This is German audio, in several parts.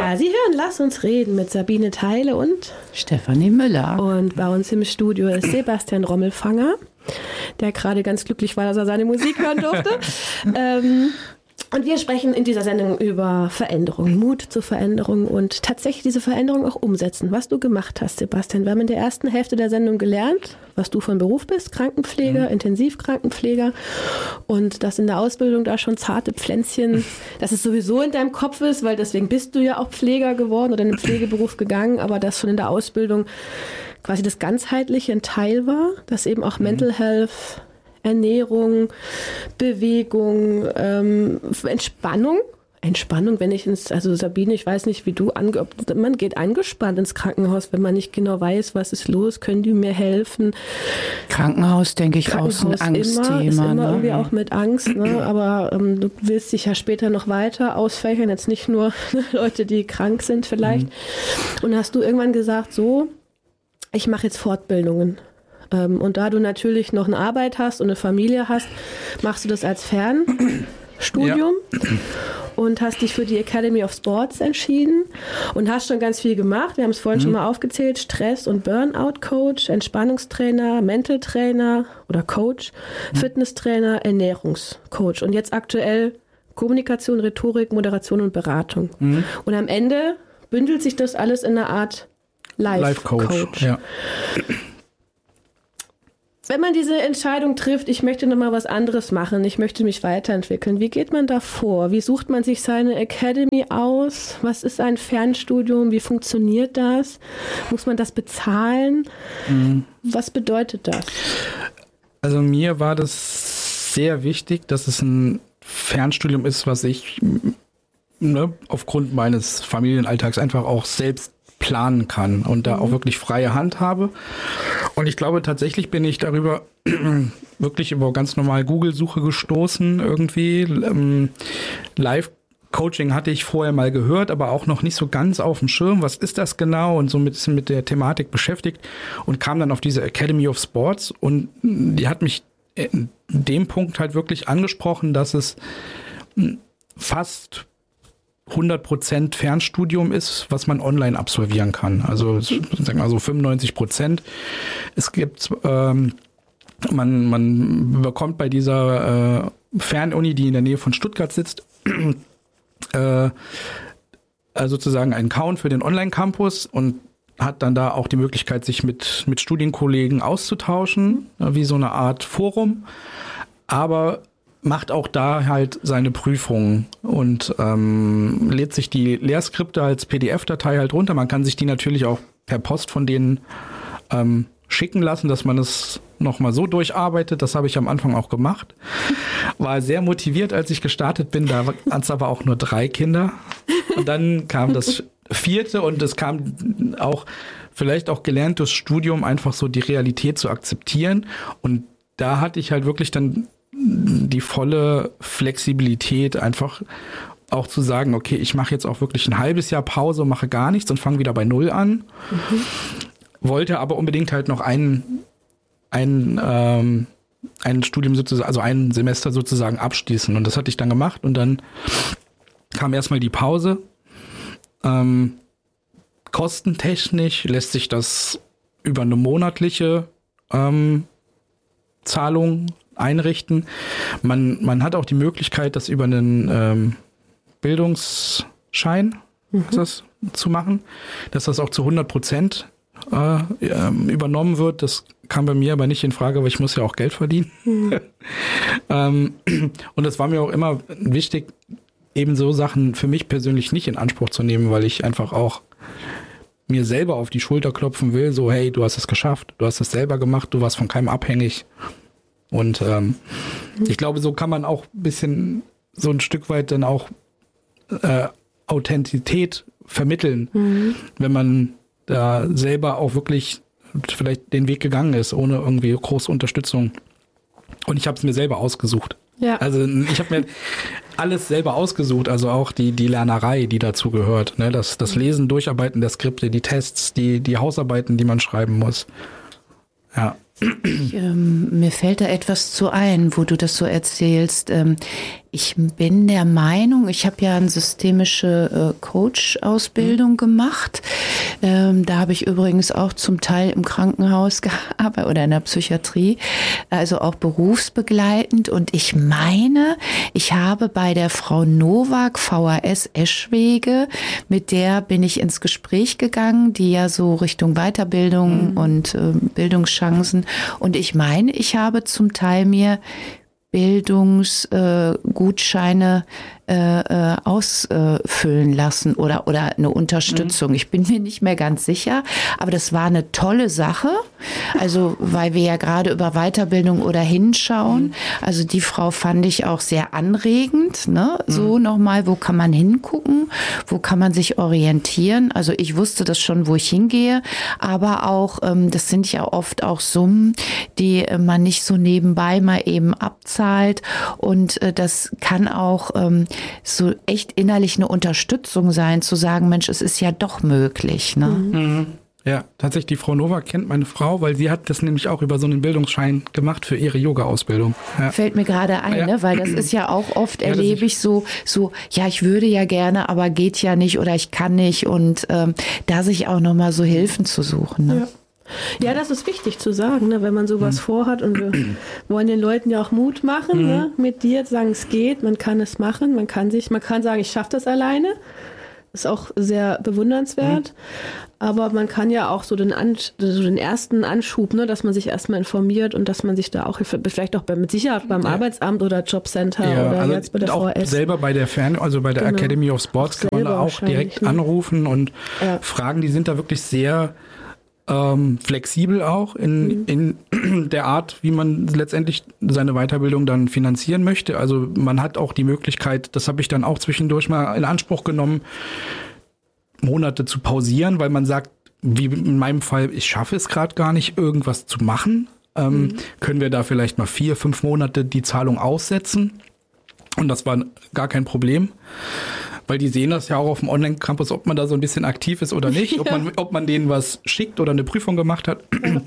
Ja, Sie hören Lass uns reden mit Sabine Theile und Stefanie Müller. Und bei uns im Studio ist Sebastian Rommelfanger, der gerade ganz glücklich war, dass er seine Musik hören durfte. Und wir sprechen in dieser Sendung über Veränderung, Mut zur Veränderung und tatsächlich diese Veränderung auch umsetzen. Was du gemacht hast, Sebastian. Wir haben in der ersten Hälfte der Sendung gelernt, was du von Beruf bist, Krankenpfleger, Intensivkrankenpfleger, und dass in der Ausbildung da schon zarte Pflänzchen, dass es sowieso in deinem Kopf ist, weil deswegen bist du ja auch Pfleger geworden oder in den Pflegeberuf gegangen, aber dass schon in der Ausbildung quasi das Ganzheitliche ein Teil war, dass eben auch Mental Health, Ernährung, Bewegung, Entspannung, wenn ich also Sabine, ich weiß nicht, wie du, man geht angespannt ins Krankenhaus, wenn man nicht genau weiß, was ist los, können die mir helfen? Krankenhaus, denke ich, auch so ein Angstthema. Ist immer ne? irgendwie auch mit Angst, ne? Aber du willst dich ja später noch weiter ausfächern, jetzt nicht nur Leute, die krank sind vielleicht. Und hast du irgendwann gesagt, so, ich mache jetzt Fortbildungen. Und da du natürlich noch eine Arbeit hast und eine Familie hast, machst du das als Fernstudium und hast dich für die Academy of Sports entschieden und hast schon ganz viel gemacht. Wir haben es vorhin schon mal aufgezählt. Stress- und Burnout-Coach, Entspannungstrainer, Mental-Trainer oder Coach, Fitnesstrainer, Ernährungscoach. Und jetzt aktuell Kommunikation, Rhetorik, Moderation und Beratung. Und am Ende bündelt sich das alles in einer Art Life-Coach. Ja. Wenn man diese Entscheidung trifft, ich möchte nochmal was anderes machen, ich möchte mich weiterentwickeln, wie geht man da vor? Wie sucht man sich seine Academy aus? Was ist ein Fernstudium? Wie funktioniert das? Muss man das bezahlen? Was bedeutet das? Also mir war das sehr wichtig, dass es ein Fernstudium ist, was ich aufgrund meines Familienalltags einfach auch selbst planen kann und da auch wirklich freie Hand habe. Und ich glaube, tatsächlich bin ich darüber wirklich über ganz normal Google-Suche gestoßen irgendwie. Live-Coaching hatte ich vorher mal gehört, aber auch noch nicht so ganz auf dem Schirm. Was ist das genau? Und so ein bisschen mit der Thematik beschäftigt und kam dann auf diese Academy of Sports und die hat mich in dem Punkt halt wirklich angesprochen, dass es fast 100% Fernstudium ist, was man online absolvieren kann. Also sagen wir mal so 95%. Es gibt, man bekommt bei dieser Fernuni, die in der Nähe von Stuttgart sitzt, also sozusagen einen Account für den Online-Campus und hat dann da auch die Möglichkeit, sich mit Studienkollegen auszutauschen, wie so eine Art Forum. Aber macht auch da halt seine Prüfungen und lädt sich die Lehrskripte als PDF-Datei halt runter. Man kann sich die natürlich auch per Post von denen schicken lassen, dass man es nochmal so durcharbeitet. Das habe ich am Anfang auch gemacht. War sehr motiviert, als ich gestartet bin. Da waren es aber auch nur 3 Kinder. Und dann kam das 4. und es kam auch vielleicht auch gelernt durchs Studium, einfach so die Realität zu akzeptieren. Und da hatte ich halt wirklich dann die volle Flexibilität, einfach auch zu sagen, okay, ich mache jetzt auch wirklich ein halbes Jahr Pause, mache gar nichts und fange wieder bei Null an. Wollte aber unbedingt halt noch ein Studium sozusagen, also ein Semester sozusagen abschließen. Und das hatte ich dann gemacht und dann kam erstmal die Pause. Kostentechnisch lässt sich das über eine monatliche Zahlung einrichten. Man hat auch die Möglichkeit, das über einen Bildungsschein zu machen, dass das auch zu 100% übernommen wird. Das kam bei mir aber nicht in Frage, weil ich muss ja auch Geld verdienen. Und es war mir auch immer wichtig, eben so Sachen für mich persönlich nicht in Anspruch zu nehmen, weil ich einfach auch mir selber auf die Schulter klopfen will, so hey, du hast es geschafft, du hast es selber gemacht, du warst von keinem abhängig. Und ich glaube, so kann man auch ein bisschen so ein Stück weit dann auch Authentizität vermitteln, wenn man da selber auch wirklich vielleicht den Weg gegangen ist, ohne irgendwie große Unterstützung. Und ich habe es mir selber ausgesucht. Ja. Also ich habe mir alles selber ausgesucht, also auch die Lernerei, die dazu gehört. Ne? Das Lesen, Durcharbeiten der Skripte, die Tests, die Hausarbeiten, die man schreiben muss. Ja. Mir fällt da etwas zu ein, wo du das so erzählst. Ich bin der Meinung, ich habe ja eine systemische Coach-Ausbildung gemacht. Da habe ich übrigens auch zum Teil im Krankenhaus gearbeitet oder in der Psychiatrie, also auch berufsbegleitend. Und ich meine, ich habe bei der Frau Nowak, VHS Eschwege, mit der bin ich ins Gespräch gegangen, die ja so Richtung Weiterbildung und Bildungschancen. Und ich meine, ich habe zum Teil mir Bildungsgutscheine ausfüllen lassen oder eine Unterstützung. Ich bin mir nicht mehr ganz sicher, aber das war eine tolle Sache. Also, weil wir ja gerade über Weiterbildung oder hinschauen. Also die Frau fand ich auch sehr anregend, ne? So nochmal, wo kann man hingucken? Wo kann man sich orientieren? Also ich wusste das schon, wo ich hingehe, aber auch, das sind ja oft auch Summen, die man nicht so nebenbei mal eben abzahlt, und das kann auch so echt innerlich eine Unterstützung sein, zu sagen, Mensch, es ist ja doch möglich. Ne? Mhm. Ja, tatsächlich, die Frau Nowak kennt meine Frau, weil sie hat das nämlich auch über so einen Bildungsschein gemacht für ihre Yoga-Ausbildung. Ja. Fällt mir gerade ein, ne? Weil das ist ja auch oft, erlebe ich so, ja, ich würde ja gerne, aber geht ja nicht oder ich kann nicht, und da sich auch nochmal so Hilfen zu suchen. Ne? Ja. Ja, das ist wichtig zu sagen, ne, wenn man sowas vorhat, und wir wollen den Leuten ja auch Mut machen, ne, mit dir sagen, es geht, man kann es machen, man kann sagen, ich schaffe das alleine, ist auch sehr bewundernswert, aber man kann ja auch so den ersten Anschub, ne, dass man sich erstmal informiert und dass man sich da auch vielleicht auch mit Sicherheit beim Arbeitsamt oder Jobcenter oder also jetzt bei der auch VHS. Selber bei der bei der Academy of Sports kann man da auch direkt anrufen und fragen, die sind da wirklich sehr flexibel auch in der Art, wie man letztendlich seine Weiterbildung dann finanzieren möchte. Also man hat auch die Möglichkeit, das habe ich dann auch zwischendurch mal in Anspruch genommen, Monate zu pausieren, weil man sagt, wie in meinem Fall, ich schaffe es gerade gar nicht, irgendwas zu machen. Können wir da vielleicht mal 4-5 Monate die Zahlung aussetzen? Und das war gar kein Problem. Weil die sehen das ja auch auf dem Online-Campus, ob man da so ein bisschen aktiv ist oder nicht, ob man denen was schickt oder eine Prüfung gemacht hat.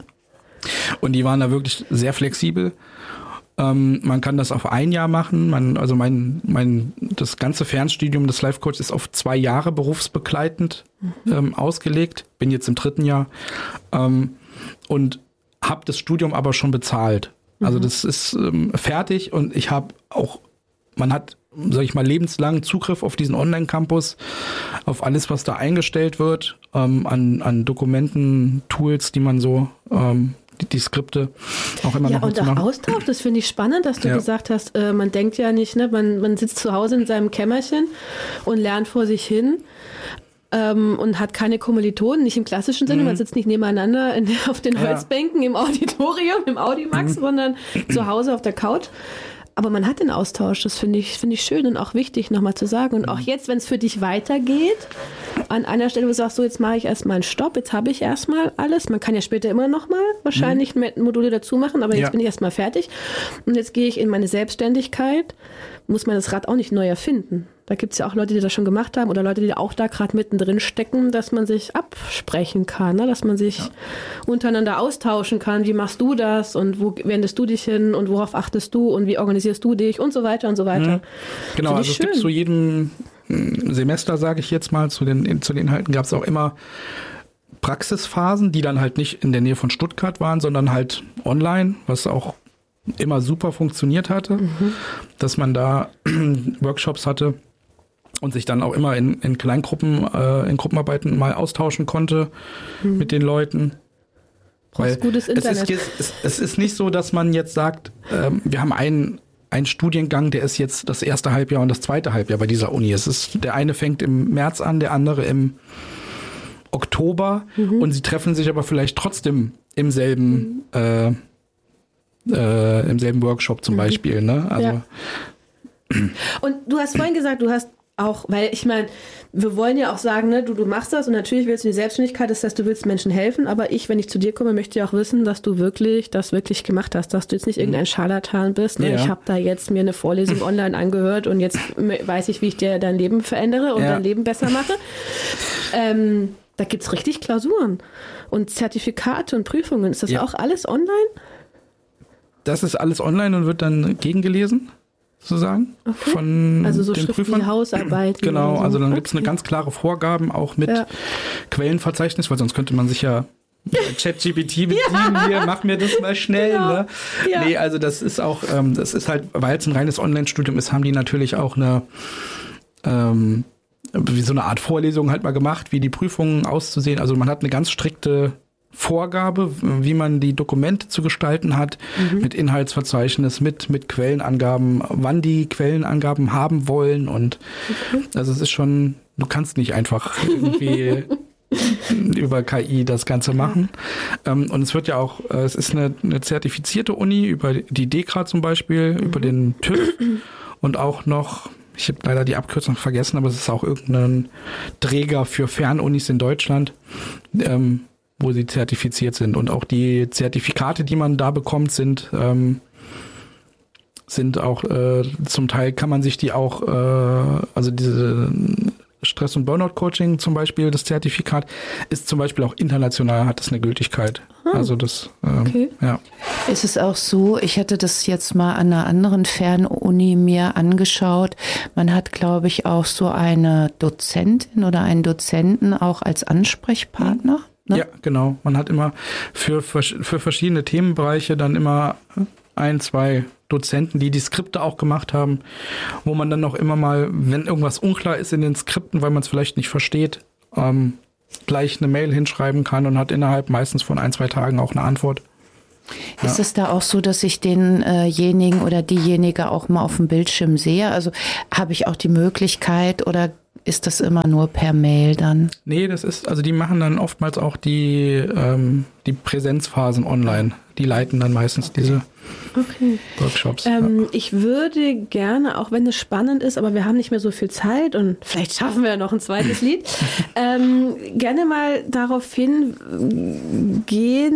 Und die waren da wirklich sehr flexibel. Man kann das auf 1 Jahr machen. Das ganze Fernstudium des Life Coach ist auf 2 Jahre berufsbegleitend ausgelegt. Bin jetzt im 3. Jahr und habe das Studium aber schon bezahlt. Also das ist fertig, und man hat, sag ich mal, lebenslangen Zugriff auf diesen Online-Campus, auf alles, was da eingestellt wird, an Dokumenten, Tools, die man so, die Skripte auch immer noch und auch Austausch, das finde ich spannend, dass du gesagt hast, man denkt ja nicht, ne, man sitzt zu Hause in seinem Kämmerchen und lernt vor sich hin. Und hat keine Kommilitonen, nicht im klassischen Sinne, man sitzt nicht nebeneinander auf den Holzbänken im Auditorium, im Audimax, sondern zu Hause auf der Couch. Aber man hat den Austausch, das finde ich schön und auch wichtig, nochmal zu sagen. Und auch jetzt, wenn es für dich weitergeht, an einer Stelle, wo du sagst, so, jetzt mache ich erstmal einen Stopp, jetzt habe ich erstmal alles. Man kann ja später immer nochmal wahrscheinlich Module dazu machen, aber jetzt bin ich erstmal fertig. Und jetzt gehe ich in meine Selbstständigkeit, muss man das Rad auch nicht neu erfinden. Da gibt es ja auch Leute, die das schon gemacht haben, oder Leute, die auch da gerade mittendrin stecken, dass man sich absprechen kann, ne? Dass man sich untereinander austauschen kann. Wie machst du das und wo wendest du dich hin und worauf achtest du und wie organisierst du dich und so weiter und so weiter. Genau, also es gibt zu jedem Semester, sage ich jetzt mal, zu den Inhalten gab es auch immer Praxisphasen, die dann halt nicht in der Nähe von Stuttgart waren, sondern halt online, was auch immer super funktioniert hatte, dass man da Workshops hatte und sich dann auch immer in Kleingruppen, in Gruppenarbeiten mal austauschen konnte mit den Leuten. Weil gutes Internet. Es ist nicht so, dass man jetzt sagt, wir haben einen Studiengang, der ist jetzt das erste Halbjahr und das zweite Halbjahr bei dieser Uni. Der eine fängt im März an, der andere im Oktober, und sie treffen sich aber vielleicht trotzdem im selben Workshop zum Beispiel. Ne? Also. Und du hast vorhin gesagt, du hast auch, weil ich meine, wir wollen ja auch sagen, ne, du machst das und natürlich willst du die Selbstständigkeit, das heißt, du willst Menschen helfen, aber wenn ich zu dir komme, möchte ich auch wissen, dass du das wirklich gemacht hast, dass du jetzt nicht irgendein Scharlatan bist. Ne? Ich habe da jetzt mir eine Vorlesung online angehört und jetzt weiß ich, wie ich dir dein Leben verändere und dein Leben besser mache. Da gibt es richtig Klausuren und Zertifikate und Prüfungen. Ist das auch alles online? Das ist alles online und wird dann gegengelesen. sozusagen von also so den Schriften Prüfern. wie Hausarbeiten. Genau, oder so. also dann gibt es eine ganz klare Vorgaben, auch mit Quellenverzeichnis, weil sonst könnte man sich ja ChatGPT bedienen, hier, mach mir das mal schnell. Genau. Ne? Ja. Nee, also das ist auch, das ist halt, weil es ein reines Online-Studium ist, haben die natürlich auch eine wie so eine Art Vorlesung halt mal gemacht, wie die Prüfungen auszusehen. Also man hat eine ganz strikte Vorgabe, wie man die Dokumente zu gestalten hat, mit Inhaltsverzeichnis, mit Quellenangaben, wann die Quellenangaben haben wollen und also es ist schon, du kannst nicht einfach irgendwie über KI das Ganze machen. Und es wird ja auch, es ist eine zertifizierte Uni über die DEKRA zum Beispiel, über den TÜV und auch noch, ich habe leider die Abkürzung vergessen, aber es ist auch irgendein Träger für Fernunis in Deutschland, wo sie zertifiziert sind. Und auch die Zertifikate, die man da bekommt, sind auch zum Teil kann man sich die auch, also diese Stress- und Burnout-Coaching zum Beispiel, das Zertifikat ist zum Beispiel auch international, hat das eine Gültigkeit. Also das, ja. Ist es auch so, ich hatte das jetzt mal an einer anderen Fernuni mir angeschaut, man hat, glaube ich, auch so eine Dozentin oder einen Dozenten auch als Ansprechpartner. Ne? Ja, genau. Man hat immer für verschiedene Themenbereiche dann immer 1, 2 Dozenten, die Skripte auch gemacht haben, wo man dann noch immer mal, wenn irgendwas unklar ist in den Skripten, weil man es vielleicht nicht versteht, gleich eine Mail hinschreiben kann und hat innerhalb meistens von 1, 2 Tagen auch eine Antwort. Ist es da auch so, dass ich denjenigen oder diejenige auch mal auf dem Bildschirm sehe? Also habe ich auch die Möglichkeit oder ist das immer nur per Mail dann? Nee, das ist, also die machen dann oftmals auch die Präsenzphasen online. Die leiten dann meistens diese Workshops. Ich würde gerne, auch wenn es spannend ist, aber wir haben nicht mehr so viel Zeit und vielleicht schaffen wir ja noch ein zweites Lied, gerne mal darauf hingehen,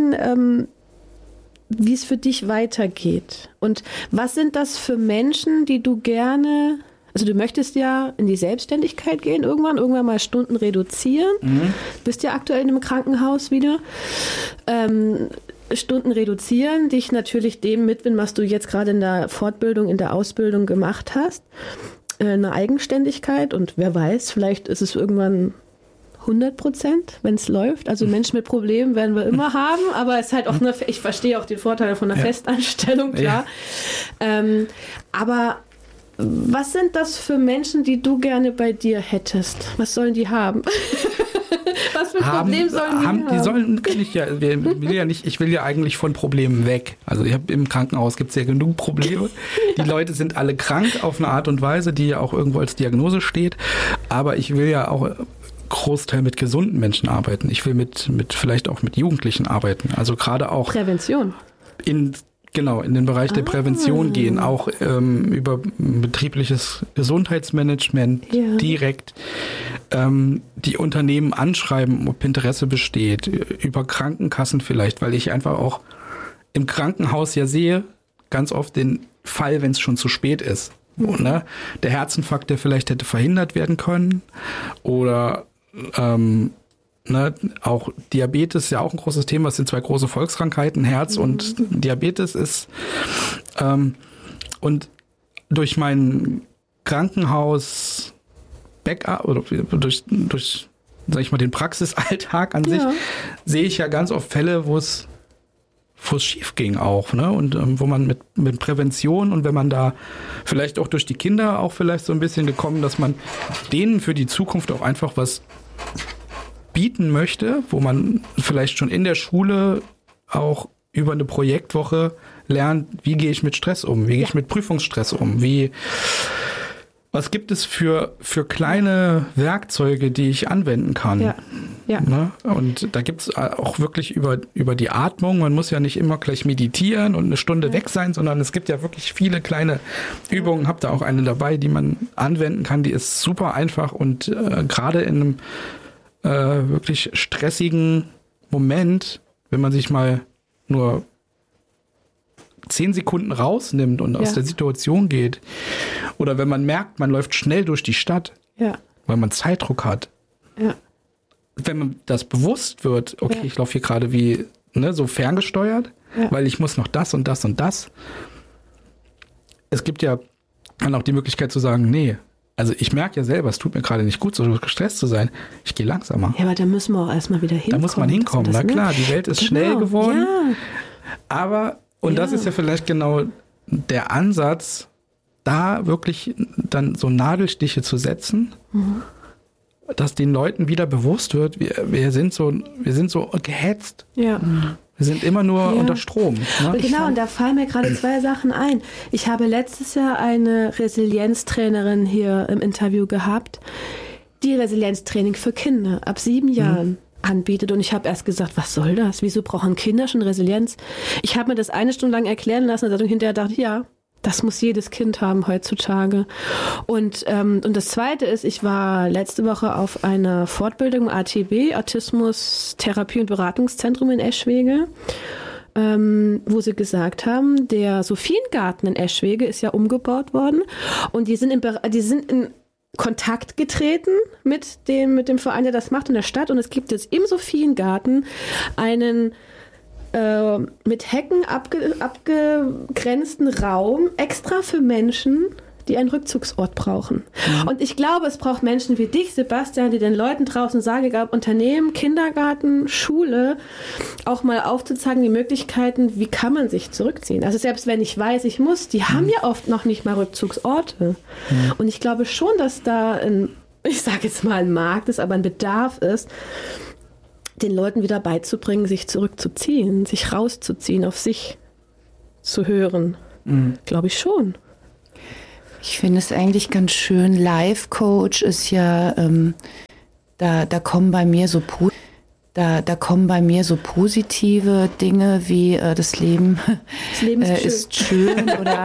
wie es für dich weitergeht. Und was sind das für Menschen, die du gerne, also du möchtest ja in die Selbstständigkeit gehen irgendwann mal Stunden reduzieren, bist ja aktuell in einem Krankenhaus wieder, Stunden reduzieren, dich natürlich dem mitwidmen, was du jetzt gerade in der Fortbildung, in der Ausbildung gemacht hast, eine Eigenständigkeit und wer weiß, vielleicht ist es irgendwann 100%, wenn es läuft. Also Menschen mit Problemen werden wir immer haben, aber es ist halt auch ich verstehe auch die Vorteile von einer Festanstellung, klar. Ja. Aber was sind das für Menschen, die du gerne bei dir hättest? Was sollen die haben? Was für ein Problem sollen die haben? Ich will ja eigentlich von Problemen weg. Also im Krankenhaus gibt es ja genug Probleme. Die Leute sind alle krank auf eine Art und Weise, die ja auch irgendwo als Diagnose steht. Aber ich will ja auch Großteil mit gesunden Menschen arbeiten. Ich will vielleicht auch mit Jugendlichen arbeiten. Also gerade auch Prävention. In den Bereich der Prävention gehen, auch über betriebliches Gesundheitsmanagement direkt die Unternehmen anschreiben, ob Interesse besteht, über Krankenkassen vielleicht, weil ich einfach auch im Krankenhaus ja sehe, ganz oft den Fall, wenn es schon zu spät ist. Ne? Der Herzinfarkt, der vielleicht hätte verhindert werden können oder auch Diabetes ist ja auch ein großes Thema. Es sind 2 große Volkskrankheiten, Herz und Diabetes ist. Und durch mein Krankenhaus Backup oder durch sag ich mal, den Praxisalltag an sich, sehe ich ja ganz oft Fälle, wo es schief ging auch, ne? Und wo man mit Prävention und wenn man da vielleicht auch durch die Kinder auch vielleicht so ein bisschen gekommen, dass man denen für die Zukunft auch einfach was bieten möchte, wo man vielleicht schon in der Schule auch über eine Projektwoche lernt, wie gehe ich mit Stress um, wie gehe ich mit Prüfungsstress um, was gibt es für kleine Werkzeuge, die ich anwenden kann. Ja. Ne? Und da gibt es auch wirklich über die Atmung, man muss ja nicht immer gleich meditieren und eine Stunde weg sein, sondern es gibt ja wirklich viele kleine Übungen, hab da auch eine dabei, die man anwenden kann, die ist super einfach und gerade in einem wirklich stressigen Moment, wenn man sich mal nur 10 Sekunden rausnimmt und aus der Situation geht oder wenn man merkt, man läuft schnell durch die Stadt, weil man Zeitdruck hat. Ja. Wenn man das bewusst wird, okay, ich laufe hier gerade wie so ferngesteuert, weil ich muss noch das und das und das. Es gibt ja dann auch die Möglichkeit zu sagen, nee, also ich merke ja selber, es tut mir gerade nicht gut, so gestresst zu sein. Ich gehe langsamer. Ja, aber da müssen wir auch erstmal wieder hinkommen. Da muss man hinkommen, na klar, die Welt ist schnell geworden. Ja. Aber, und das ist ja vielleicht genau der Ansatz, da wirklich dann so Nadelstiche zu setzen, dass den Leuten wieder bewusst wird, wir sind so gehetzt. Ja. Wir sind immer nur unter Strom. Ne? Und genau, und da fallen mir gerade 2 Sachen ein. Ich habe letztes Jahr eine Resilienztrainerin hier im Interview gehabt, die Resilienztraining für Kinder ab 7 Jahren anbietet. Und ich habe erst gesagt, was soll das? Wieso brauchen Kinder schon Resilienz? Ich habe mir das 1 Stunde lang erklären lassen und hinterher dachte ich, ja, das muss jedes Kind haben heutzutage. Und das Zweite ist, ich war letzte Woche auf einer Fortbildung ATB, Autismus Therapie- und Beratungszentrum in Eschwege, wo sie gesagt haben, der Sophiengarten in Eschwege ist ja umgebaut worden und die sind in Kontakt getreten mit dem Verein, der das macht in der Stadt, und es gibt jetzt im Sophiengarten einen mit Hecken abgegrenzten Raum extra für Menschen, die einen Rückzugsort brauchen. Und ich glaube, es braucht Menschen wie dich, Sebastian, die den Leuten draußen sagen, egal ob Unternehmen, Kindergarten, Schule, auch mal aufzuzeigen, die Möglichkeiten, wie kann man sich zurückziehen. Also selbst wenn ich weiß, ich muss, die haben ja oft noch nicht mal Rückzugsorte. Und ich glaube schon, dass da ich sage jetzt mal ein Markt ist, aber ein Bedarf ist, den Leuten wieder beizubringen, sich zurückzuziehen, sich rauszuziehen, auf sich zu hören. Glaube ich schon. Ich finde es eigentlich ganz schön. Life-Coach ist ja, da kommen bei mir so positive Dinge wie das Leben ist schön oder